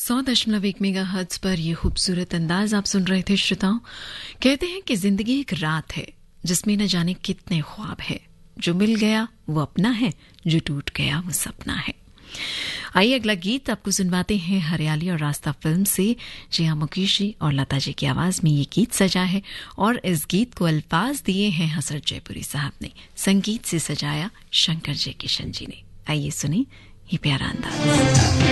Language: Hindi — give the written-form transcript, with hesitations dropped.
100.1 मेगाहर्ट्ज पर ये खूबसूरत अंदाज आप सुन रहे थे श्रोताओं। कहते हैं कि जिंदगी एक रात है जिसमें न जाने कितने ख्वाब है। जो मिल गया वो अपना है, जो टूट गया वो सपना है। आइए अगला गीत आपको सुनवाते हैं हरियाली और रास्ता फिल्म से। जी हाँ, मुकेश जी और लता जी की आवाज में ये गीत सजा है और इस गीत को अल्फाज दिए हैं हसरत जयपुरी साहब ने, संगीत से सजाया शंकर जय किशन जी ने। आइए सुने ये प्यारा अंदाज।